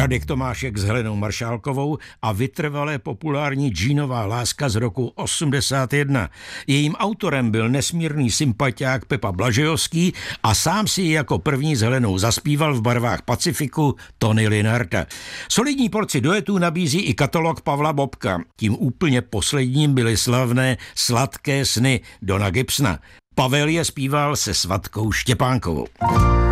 Radek Tomášek s Helenou Maršálkovou a vytrvalé populární džínová láska z roku 81. Jejím autorem byl nesmírný sympatiák Pepa Blažejovský a sám si ji jako první s Helenou zaspíval v barvách Pacifiku Tony Linharta. Solidní porci duetů nabízí i katalog Pavla Bobka. Tím úplně posledním byly slavné Sladké sny Dona Gibsona. Pavel je zpíval se Svatkou Štěpánkovou.